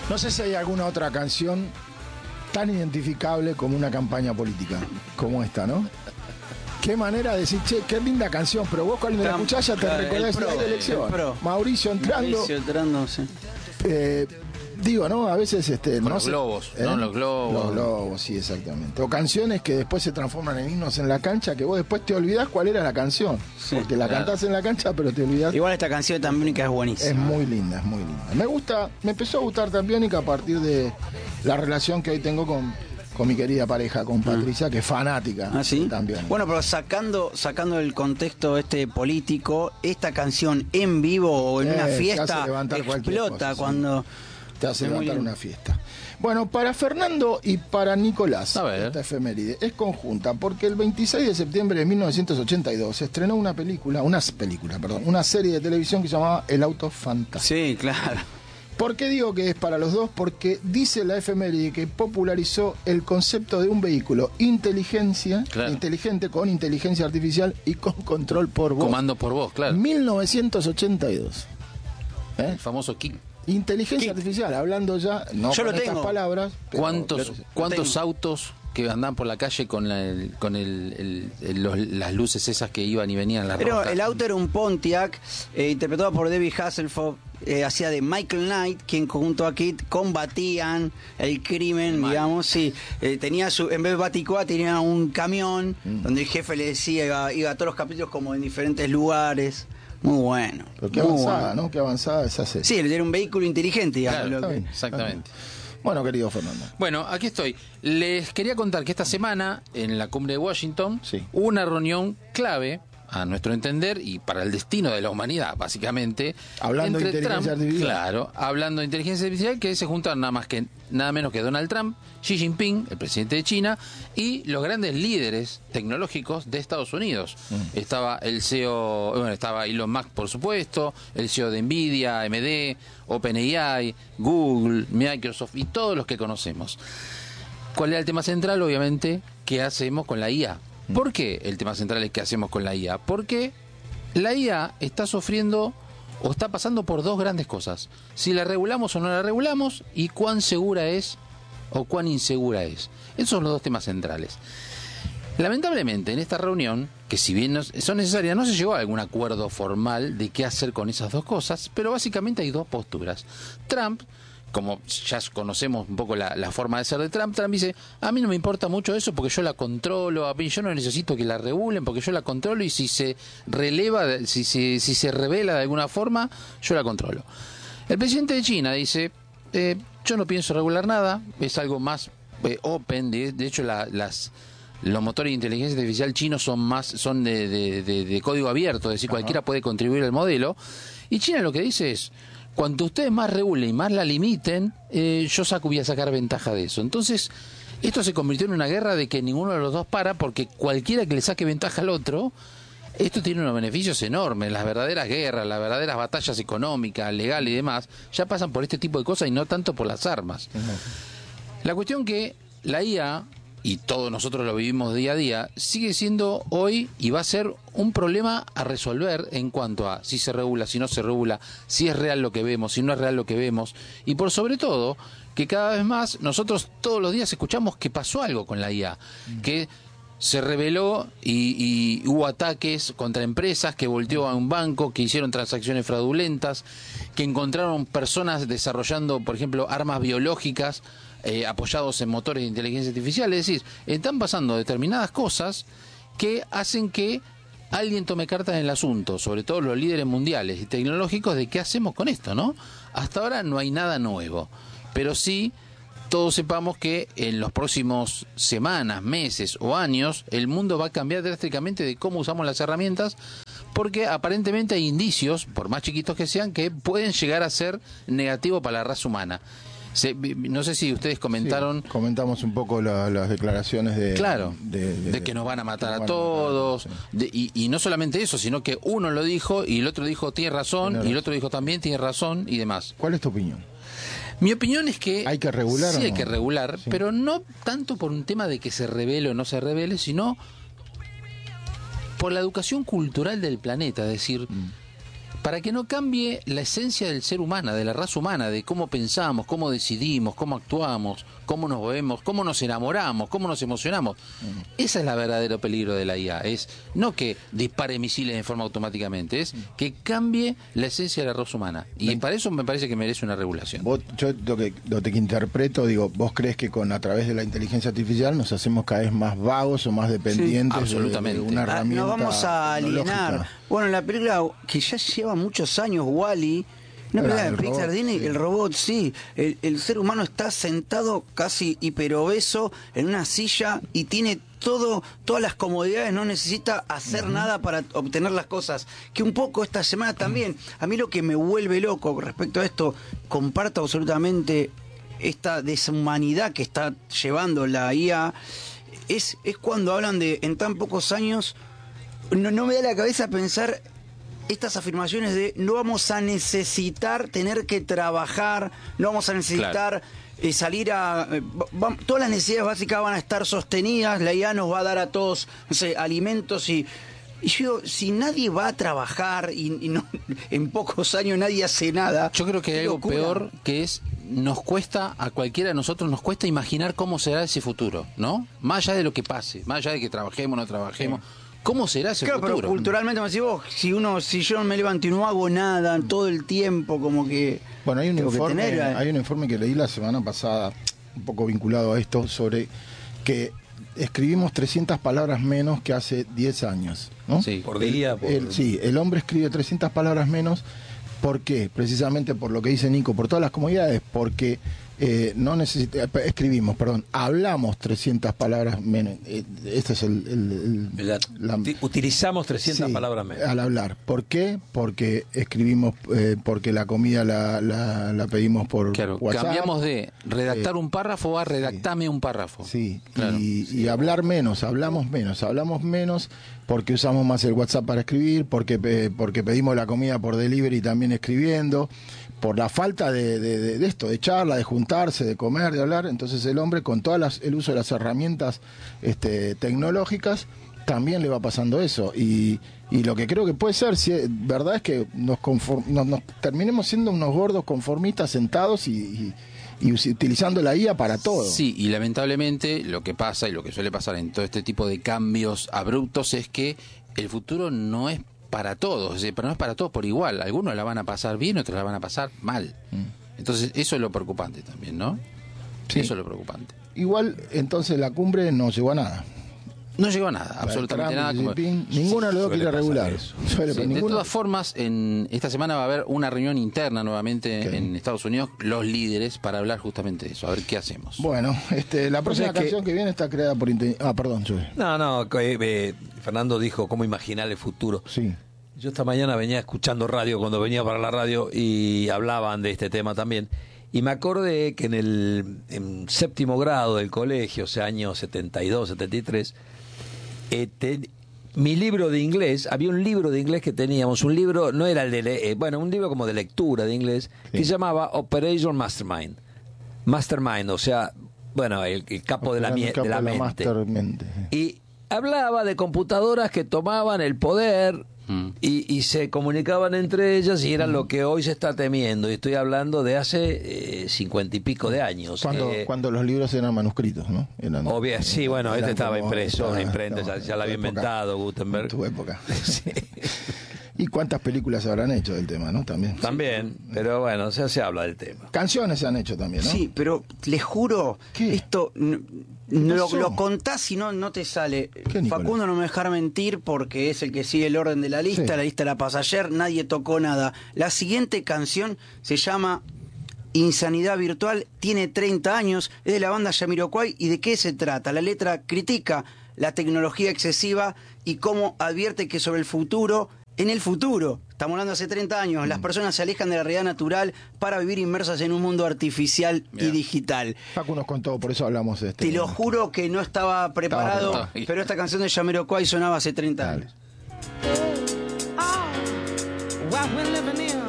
No sé si hay alguna otra canción tan identificable como una campaña política, como esta, ¿no? Qué manera de decir, che, qué linda canción, pero vos cuando la escuchás ya te recordás de la elección. Mauricio entrando. Mauricio entrando, sí. Digo, ¿no? A veces Con no los sé, globos, ¿no? Los globos. Los globos, sí, exactamente. O canciones que después se transforman en himnos en la cancha, que vos después te olvidás cuál era la canción. Sí, porque la cantás en la cancha, pero te olvidás. Igual esta canción también que es buenísima. Es muy linda, es muy linda. Me empezó a gustar Tambiónica a partir de la relación que hoy tengo con mi querida pareja, con Patricia, que es fanática. ¿Ah, sí? También. Bueno, pero sacando el contexto político, esta canción en vivo o en una fiesta explota cuando... Te hace levantar una fiesta. Bueno, para Fernando y para Nicolás, esta efeméride es conjunta, porque el 26 de septiembre de 1982 se estrenó una serie de televisión que se llamaba El Auto Fantástico. Sí, claro. ¿Por qué digo que es para los dos? Porque dice la efeméride que popularizó el concepto de un vehículo inteligente, con inteligencia artificial y con control por voz. Comando por voz, claro. 1982. El famoso Kick. Inteligencia artificial, hablando ya, no yo con lo estas tengo. palabras. ¿Cuántos autos que andaban por la calle con las luces esas que iban y venían las Pero rocas? el auto era un Pontiac, interpretado por David Hasselhoff, hacía de Michael Knight, quien junto a Kit combatían el crimen, digamos, sí. Tenía en vez de Baticoa tenía un camión donde el jefe le decía, iba a todos los capítulos como en diferentes lugares. Muy bueno. Pero qué avanzada, ¿no? Qué avanzada esa serie. Sí, era un vehículo inteligente, digamos. Claro, exactamente. Bueno, querido Fernando. Bueno, aquí estoy. Les quería contar que esta semana, en la cumbre de Washington, hubo una reunión clave, a nuestro entender, y para el destino de la humanidad, básicamente. Hablando de inteligencia artificial. Claro, hablando de inteligencia artificial, que se juntaron nada menos que Donald Trump, Xi Jinping, el presidente de China, y los grandes líderes tecnológicos de Estados Unidos. Estaba el CEO, estaba Elon Musk, por supuesto, el CEO de Nvidia, AMD, OpenAI, Google, Microsoft y todos los que conocemos. ¿Cuál era el tema central? Obviamente, ¿qué hacemos con la IA? ¿Por qué el tema central es qué hacemos con la IA? Porque la IA está sufriendo o está pasando por dos grandes cosas. Si la regulamos o no la regulamos y cuán segura es o cuán insegura es. Esos son los dos temas centrales. Lamentablemente, en esta reunión, que si bien son necesarias, no se llegó a algún acuerdo formal de qué hacer con esas dos cosas, pero básicamente hay dos posturas. Trump, como ya conocemos un poco la forma de ser de Trump dice, a mí no me importa mucho eso porque yo la controlo, a mí yo no necesito que la regulen porque yo la controlo y si se releva, si se revela de alguna forma, yo la controlo. El presidente de China dice, yo no pienso regular nada, es algo más open, de hecho los motores de inteligencia artificial chinos son de código abierto, es decir, cualquiera puede contribuir al modelo, y China lo que dice es, cuanto ustedes más regulen y más la limiten, yo voy a sacar ventaja de eso. Entonces, esto se convirtió en una guerra de que ninguno de los dos para, porque cualquiera que le saque ventaja al otro, esto tiene unos beneficios enormes. Las verdaderas guerras, las verdaderas batallas económicas, legales y demás, ya pasan por este tipo de cosas y no tanto por las armas. La cuestión que la IA, y todos nosotros lo vivimos día a día, sigue siendo hoy y va a ser un problema a resolver en cuanto a si se regula, si no se regula, si es real lo que vemos, si no es real lo que vemos, y por sobre todo que cada vez más nosotros todos los días escuchamos que pasó algo con la IA, que se reveló y hubo ataques contra empresas, que volteó a un banco, que hicieron transacciones fraudulentas, que encontraron personas desarrollando, por ejemplo, armas biológicas apoyados en motores de inteligencia artificial. Es decir, están pasando determinadas cosas que hacen que alguien tome cartas en el asunto, sobre todo los líderes mundiales y tecnológicos, de qué hacemos con esto, ¿no? Hasta ahora no hay nada nuevo, pero sí todos sepamos que en los próximos semanas, meses o años el mundo va a cambiar drásticamente de cómo usamos las herramientas, porque aparentemente hay indicios, por más chiquitos que sean, que pueden llegar a ser negativos para la raza humana. No sé si ustedes comentaron... Sí, comentamos un poco las declaraciones de... Claro, de que nos van a matar a todos, y no solamente eso, sino que uno lo dijo y el otro dijo tiene razón, y el otro dijo también tiene razón y demás. ¿Cuál es tu opinión? Mi opinión es que... ¿Hay que regular o no? Hay que regular, sí, pero no tanto por un tema de que se revele o no se revele, sino por la educación cultural del planeta, es decir... para que no cambie la esencia del ser humano, de la raza humana, de cómo pensamos, cómo decidimos, cómo actuamos, cómo nos vemos, cómo nos enamoramos, cómo nos emocionamos. Ese es el verdadero peligro de la IA, es no que dispare misiles en forma automáticamente, es que cambie la esencia de la raza humana. Y para eso me parece que merece una regulación. Yo lo que interpreto, digo, ¿vos crees que a través de la inteligencia artificial nos hacemos cada vez más vagos o más dependientes de una herramienta? Nos vamos a alienar. Bueno, la película que ya lleva muchos años, Wall-E, una película de Pixar, Disney, el robot, sí. El ser humano está sentado casi hiperobeso en una silla y tiene todas las comodidades, no necesita hacer nada para obtener las cosas. Que un poco esta semana también, a mí lo que me vuelve loco respecto a esto, comparto absolutamente esta deshumanidad que está llevando la IA, es cuando hablan de en tan pocos años. No me da la cabeza pensar estas afirmaciones de no vamos a necesitar tener que trabajar, no vamos a necesitar salir a... todas las necesidades básicas van a estar sostenidas, la IA nos va a dar a todos, no sé, alimentos y yo, si nadie va a trabajar y no, en pocos años nadie hace nada... Yo creo que hay algo peor, que es, a cualquiera de nosotros nos cuesta imaginar cómo será ese futuro, ¿no? Más allá de lo que pase, más allá de que trabajemos o no trabajemos... Sí. ¿Cómo será ese futuro? Pero culturalmente me decís vos, si yo me levanto y no hago nada todo el tiempo, como que... Bueno, hay un informe que leí la semana pasada, un poco vinculado a esto, sobre que escribimos 300 palabras menos que hace 10 años, ¿no? Sí, por día. Sí, el hombre escribe 300 palabras menos. ¿Por qué? Precisamente por lo que dice Nico, por todas las comodidades, porque hablamos 300 palabras menos. Este es utilizamos 300 palabras menos. Al hablar. ¿Por qué? Porque escribimos, porque la comida la pedimos por WhatsApp. Cambiamos de redactar un párrafo a redactame un párrafo. Sí, claro. Y hablar menos, hablamos menos porque usamos más el WhatsApp para escribir, porque pedimos la comida por delivery también escribiendo, por la falta de esto, de charla, de juntarse, de comer, de hablar. Entonces el hombre, con el uso de las herramientas tecnológicas, también le va pasando eso. Y lo que creo que puede ser, verdad, es que nos terminemos siendo unos gordos conformistas sentados y utilizando la IA para todo. Sí, y lamentablemente lo que pasa y lo que suele pasar en todo este tipo de cambios abruptos es que el futuro no es para todos, pero no es para todos por igual. Algunos la van a pasar bien, otros la van a pasar mal. Entonces eso es lo preocupante también, ¿no? Sí. Eso es lo preocupante. Igual, entonces la cumbre no llegó a nada. No llegó a nada, absolutamente nada. Ninguna lo quiere regular. De todas formas, esta semana va a haber una reunión interna nuevamente en Estados Unidos, los líderes, para hablar justamente de eso, a ver qué hacemos. Bueno, la próxima canción que viene está creada por... perdón, Joey. Fernando dijo cómo imaginar el futuro. Sí. Yo esta mañana venía escuchando radio, cuando venía para la radio, y hablaban de este tema también. Y me acordé que en séptimo grado del colegio, o sea, año 72, 73... mi libro de inglés, había un libro de inglés que teníamos, un libro, no era el de, un libro como de lectura de inglés, que se llamaba Operation Mastermind, o sea, el capo de la mente. Y hablaba de computadoras que tomaban el poder y se comunicaban entre ellas, y era lo que hoy se está temiendo. Y estoy hablando de hace 50 y pico de años. Cuando los libros eran manuscritos, ¿no? Sí, este estaba impreso, una imprenta, ya la había inventado Gutenberg. En tu época. Sí. ¿Y cuántas películas se habrán hecho del tema, no? También, pero bueno, se habla del tema. Canciones se han hecho también, ¿no? Sí, pero les juro, esto lo contás y no te sale. Facundo no me dejar mentir, porque es el que sigue el orden de la lista. La lista la pasó ayer, nadie tocó nada. La siguiente canción se llama Insanidad Virtual, tiene 30 años, es de la banda Jamiroquai. ¿Y de qué se trata? La letra critica la tecnología excesiva y cómo advierte que sobre el futuro... En el futuro, estamos hablando hace 30 años, las personas se alejan de la realidad natural para vivir inmersas en un mundo artificial y digital. Facu nos contó, por eso hablamos de Te lo juro que no estaba preparado, pero esta canción de Jamiroquai sonaba hace 30 años. Oh, what we're living in.